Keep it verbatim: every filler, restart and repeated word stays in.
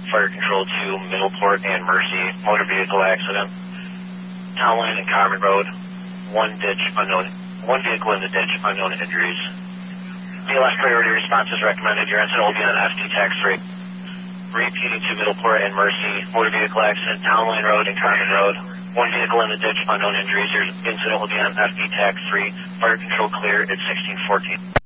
Fire Control two, Middleport and Mercy, motor vehicle accident. Town line and Carmen Road, one ditch, unknown, one vehicle in the ditch, unknown injuries. B L S priority response is recommended. Your incident will be on F D tax three. Repeating to Middleport and Mercy, motor vehicle accident, Town Line Road and Carmen Road, one vehicle in the ditch, unknown injuries. Your incident will be on F D tax three. Fire Control clear at sixteen fourteen.